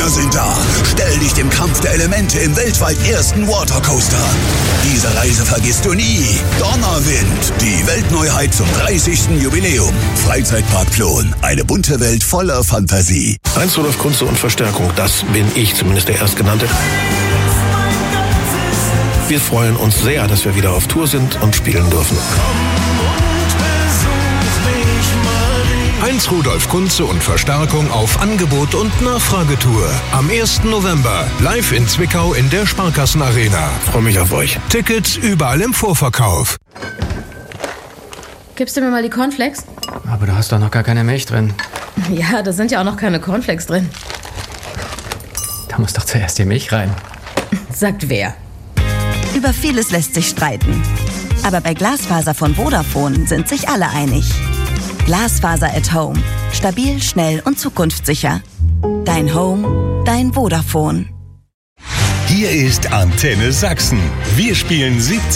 Wir sind da. Stell dich dem Kampf der Elemente im weltweit ersten Watercoaster. Diese Reise vergisst du nie. Donnerwind, die Weltneuheit zum 30. Jubiläum. Freizeitpark Plon, eine bunte Welt voller Fantasie. Heinz Rudolf Kunze und Verstärkung, das bin ich, zumindest der Erstgenannte. Wir freuen uns sehr, dass wir wieder auf Tour sind und spielen dürfen. Heinz Rudolf Kunze und Verstärkung auf Angebot- und Nachfragetour. Am 1. November live in Zwickau in der Sparkassenarena. Freue mich auf euch. Tickets überall im Vorverkauf. Gibst du mir mal die Cornflakes? Aber da hast doch noch gar keine Milch drin. Ja, da sind ja auch noch keine Cornflakes drin. Da muss doch zuerst die Milch rein. Sagt wer? Über vieles lässt sich streiten. Aber bei Glasfaser von Vodafone sind sich alle einig. Glasfaser at Home. Stabil, schnell und zukunftssicher. Dein Home, dein Vodafone. Hier ist Antenne Sachsen. Wir spielen 70